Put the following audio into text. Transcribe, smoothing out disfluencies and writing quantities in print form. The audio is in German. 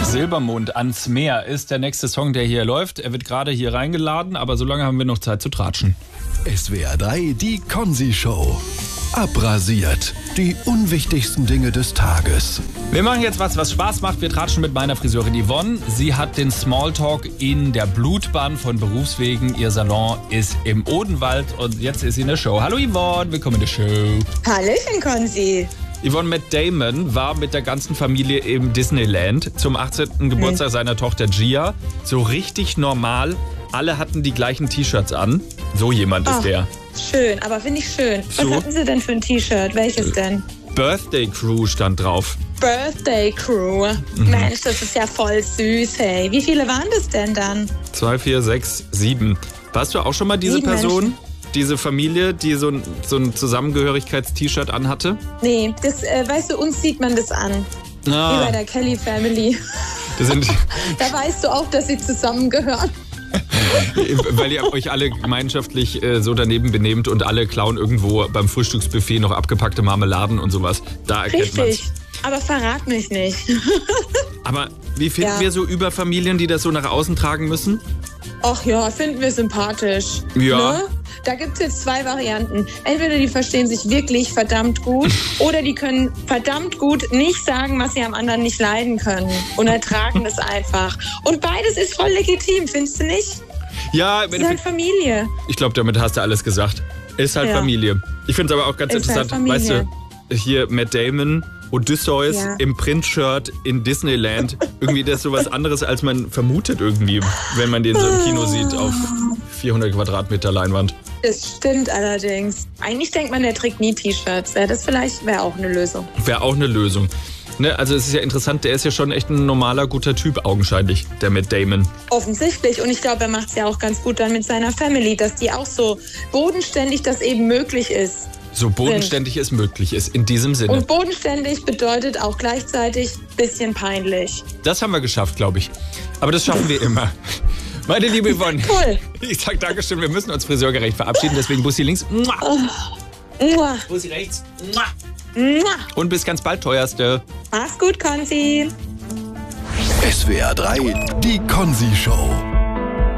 Silbermond ans Meer ist der nächste Song, der hier läuft. Er wird gerade hier reingeladen, aber so lange haben wir noch Zeit zu tratschen. SWR 3, die Konzi-Show. Abrasiert. Die unwichtigsten Dinge des Tages. Wir machen jetzt was Spaß macht. Wir tratschen mit meiner Friseurin Yvonne. Sie hat den Smalltalk in der Blutbahn von Berufswegen. Ihr Salon ist im Odenwald und jetzt ist sie in der Show. Hallo Yvonne, willkommen in der Show. Hallöchen, Konzi. Yvonne, Matt Damon war mit der ganzen Familie im Disneyland zum 18. Geburtstag seiner Tochter Gia. So richtig normal. Alle hatten die gleichen T-Shirts an. So jemand ist der. Schön, aber finde ich schön. Was hatten Sie denn für ein T-Shirt? Welches denn? Birthday Crew stand drauf. Birthday Crew. Mensch, das ist ja voll süß, hey. Wie viele waren das denn dann? 2, 4, 6, 7. Warst du auch schon mal diese 7 Person? Menschen. Diese Familie, die so ein Zusammengehörigkeits-T-Shirt anhatte? Nee, das, weißt du, uns sieht man das an. Wie bei der Kelly Family. Das sind Da weißt du auch, dass sie zusammengehören. weil ihr euch alle gemeinschaftlich so daneben benehmt und alle klauen irgendwo beim Frühstücksbuffet noch abgepackte Marmeladen und sowas. Da erkennt man's. Richtig, aber verrat mich nicht. Aber wie finden wir so Überfamilien, die das so nach außen tragen müssen? Ach ja, finden wir sympathisch. Ja. Ne? Da gibt es jetzt 2 Varianten. Entweder die verstehen sich wirklich verdammt gut oder die können verdammt gut nicht sagen, was sie am anderen nicht leiden können und ertragen das einfach. Und beides ist voll legitim, findest du nicht? Ja, Das ist halt Familie. ich glaube, damit hast du alles gesagt. Ist halt Familie. Ich finde es aber auch ganz Ist halt interessant, weißt Familie. du, hier Matt Damon, Odysseus im Printshirt in Disneyland. Irgendwie das ist sowas anderes, als man vermutet irgendwie, wenn man den so im Kino sieht auf 400 Quadratmeter Leinwand. Das stimmt allerdings. Eigentlich denkt man, der trägt nie T-Shirts. Das wäre auch eine Lösung. Wäre auch eine Lösung. Ne, also es ist ja interessant, der ist ja schon echt ein normaler, guter Typ augenscheinlich, der Matt Damon. Offensichtlich. Und ich glaube, er macht es ja auch ganz gut dann mit seiner Family, dass die auch so bodenständig das eben möglich ist. So bodenständig es möglich ist, in diesem Sinne. Und bodenständig bedeutet auch gleichzeitig bisschen peinlich. Das haben wir geschafft, glaube ich. Aber das schaffen wir immer. Meine liebe Yvonne, Cool. ich sag Dankeschön, wir müssen uns friseurgerecht verabschieden, deswegen Bussi links. Mua. Bussi rechts. Mua. Und bis ganz bald, teuerste. Mach's gut, Konzi. SWR 3, die Konzi-Show.